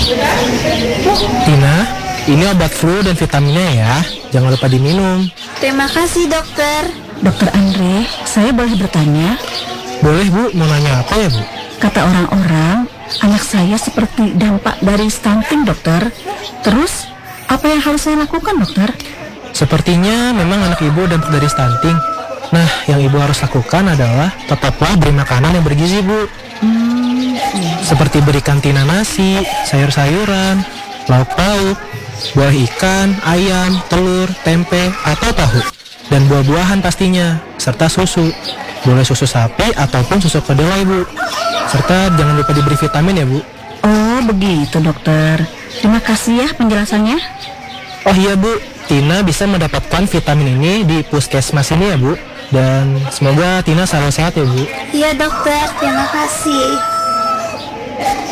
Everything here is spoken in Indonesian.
Tina, ini obat flu dan vitaminnya ya. Jangan lupa diminum. Terima kasih dokter. Dokter Andre, saya boleh bertanya? Boleh Bu, mau nanya apa ya Bu? Kata orang-orang, anak saya seperti dampak dari stunting, dokter. Terus, apa yang harus saya lakukan, dokter? Sepertinya memang anak ibu dampak dari stunting. Nah, yang ibu harus lakukan adalah tetaplah beri makanan yang bergizi Bu. Seperti berikan Tina nasi, sayur-sayuran, lauk pauk, buah ikan, ayam, telur, tempe, atau tahu. Dan buah-buahan pastinya, serta susu. Boleh susu sapi ataupun susu kedelai Bu. Serta jangan lupa diberi vitamin ya Bu. Oh, begitu, dokter. Terima kasih ya penjelasannya. Oh iya Bu, Tina bisa mendapatkan vitamin ini di puskesmas ini ya Bu. Dan semoga Tina selalu sehat ya Bu. Iya dokter, terima kasih.